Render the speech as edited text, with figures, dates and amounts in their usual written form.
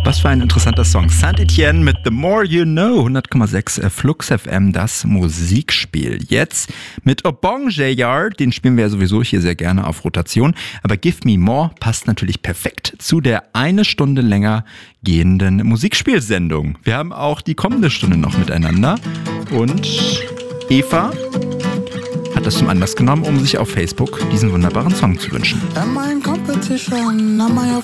Was für ein interessanter Song. Saint-Etienne mit The More You Know, 100,6 Flux FM, das Musikspiel. Jetzt mit Obong JR, den spielen wir ja sowieso hier sehr gerne auf Rotation. Aber Give Me More passt natürlich perfekt zu der eine Stunde länger gehenden Musikspielsendung. Wir haben auch die kommende Stunde noch miteinander. Und Eva hat das zum Anlass genommen, um sich auf Facebook diesen wunderbaren Song zu wünschen. Am I in competition? Am I your